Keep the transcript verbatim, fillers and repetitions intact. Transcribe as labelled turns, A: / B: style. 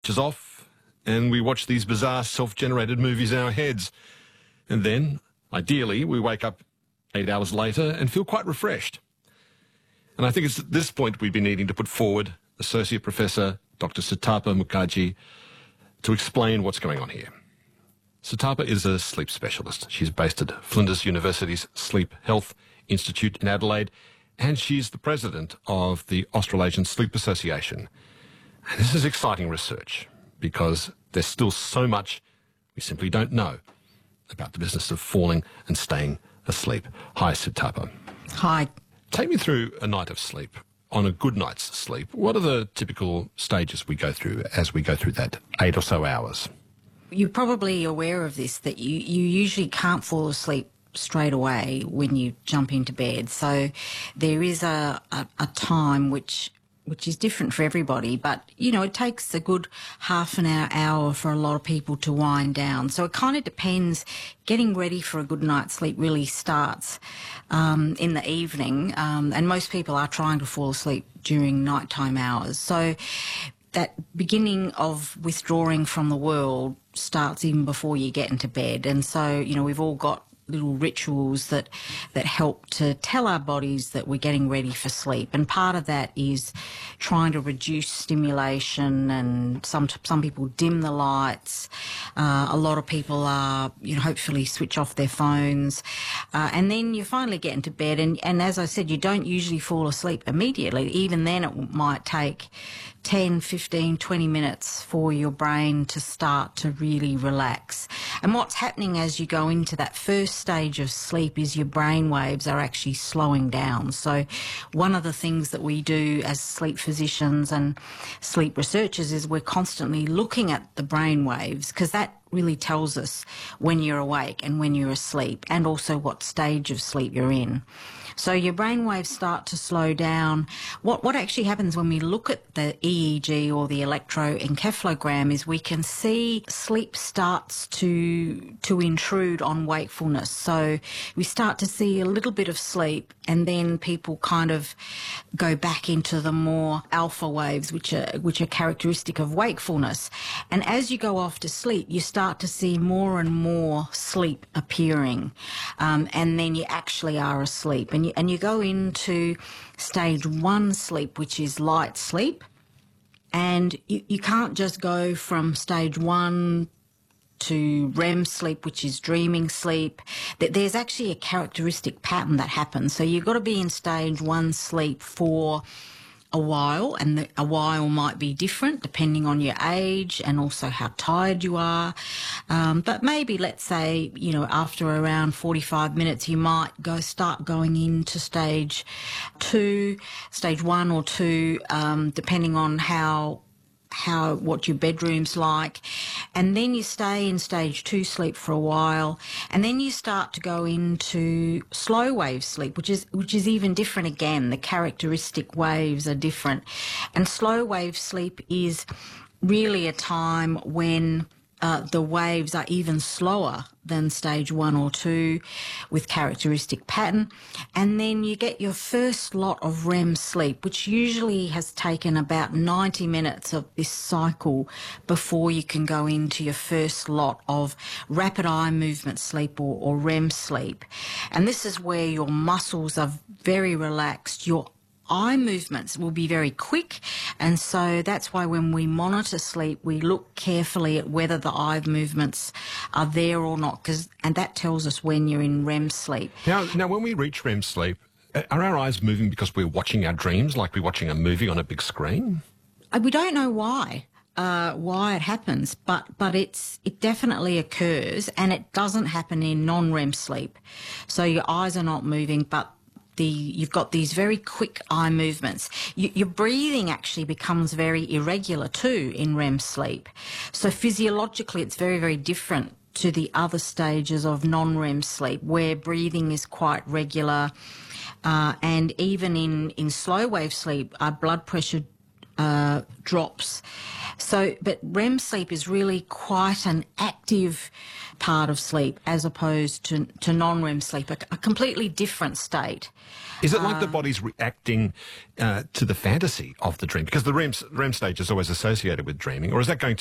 A: switches off and we watch these bizarre self-generated movies in our heads. And then, ideally, we wake up eight hours later and feel quite refreshed. And I think it's at this point we've been needing to put forward Associate Professor Doctor Sutapa Mukherjee to explain what's going on here. Sutapa is a sleep specialist. She's based at Flinders University's Sleep Health Institute in Adelaide, and she's the president of the Australasian Sleep Association. And this is exciting research because there's still so much we simply don't know about the business of falling and staying asleep. Hi, Sutapa.
B: Hi.
A: Take me through a night of sleep. On a good night's sleep, what are the typical stages we go through as we go through that eight or so hours?
B: You're probably aware of this, that you, you usually can't fall asleep straight away when you jump into bed. So there is a, a, a time which which is different for everybody, but, you know, it takes a good half an hour, hour for a lot of people to wind down. So it kind of depends. Getting ready for a good night's sleep really starts um, in the evening, um, and most people are trying to fall asleep during nighttime hours. So that beginning of withdrawing from the world starts even before you get into bed. And so, you know, we've all got little rituals that that help to tell our bodies that we're getting ready for sleep, and part of that is trying to reduce stimulation, and some some people dim the lights. Uh, a lot of people are, you know, hopefully switch off their phones, uh, and then you finally get into bed, and and as I said, you don't usually fall asleep immediately. Even then, it might take ten, fifteen, twenty minutes for your brain to start to really relax. And what's happening as you go into that first stage of sleep is your brain waves are actually slowing down. So one of the things that we do as sleep physicians and sleep researchers is we're constantly looking at the brain waves, because that really tells us when you're awake and when you're asleep, and also what stage of sleep you're in. So your brain waves start to slow down. What what actually happens when we look at the E E G or the electroencephalogram is we can see sleep starts to to intrude on wakefulness. So we start to see a little bit of sleep, and then people kind of go back into the more alpha waves, which are which are characteristic of wakefulness. And as you go off to sleep, you start to see more and more sleep appearing, um, and then you actually are asleep. And you, and you go into stage one sleep, which is light sleep, and you, you can't just go from stage one to R E M sleep, which is dreaming sleep. There's actually a characteristic pattern that happens. So you've got to be in stage one sleep for a while, and the, a while might be different depending on your age and also how tired you are. Um, but maybe, let's say, you know, after around forty-five minutes, you might go start going into stage two, stage one or two, um, depending on how how what your bedroom's like, and then you stay in stage two sleep for a while, and then you start to go into slow wave sleep, which is which is even different again. The characteristic waves are different, and slow wave sleep is really a time when Uh, the waves are even slower than stage one or two, with characteristic pattern. And then you get your first lot of R E M sleep, which usually has taken about ninety minutes of this cycle before you can go into your first lot of rapid eye movement sleep, or, or R E M sleep. And this is where your muscles are very relaxed, your eye movements will be very quick, and so that's why when we monitor sleep, we look carefully at whether the eye movements are there or not, because and that tells us when you're in R E M sleep.
A: Now, now, when we reach R E M sleep, are our eyes moving because we're watching our dreams, like we're watching a movie on a big screen?
B: We don't know why. Uh, why it happens, but but it's it definitely occurs, and it doesn't happen in non-R E M sleep. So your eyes are not moving, but The, you've got these very quick eye movements. You, your breathing actually becomes very irregular too in R E M sleep. So physiologically, it's very, very different to the other stages of non-R E M sleep, where breathing is quite regular. Uh, and even in, in slow wave sleep, our blood pressure uh, drops. So, but R E M sleep is really quite an active part of sleep, as opposed to, to non-R E M sleep, a, a completely different state.
A: Is it like uh, the body's reacting uh, to the fantasy of the dream? Because the R E M, R E M stage is always associated with dreaming, or is that going